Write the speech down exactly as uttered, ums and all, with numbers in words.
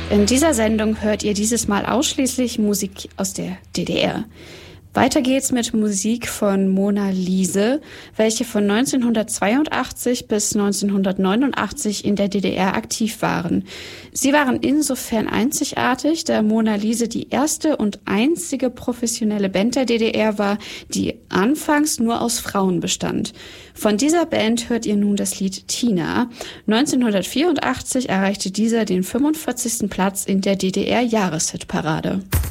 In dieser Sendung hört ihr dieses Mal ausschließlich Musik aus der D D R. Weiter geht's mit Musik von Mona Lise, welche von neunzehnhundertzweiundachtzig bis neunzehnhundertneunundachtzig in der D D R aktiv waren. Sie waren insofern einzigartig, da Mona Lise die erste und einzige professionelle Band der D D R war, die anfangs nur aus Frauen bestand. Von dieser Band hört ihr nun das Lied Tina. neunzehnhundertvierundachtzig erreichte dieser den fünfundvierzigsten Platz in der D D R-Jahreshitparade.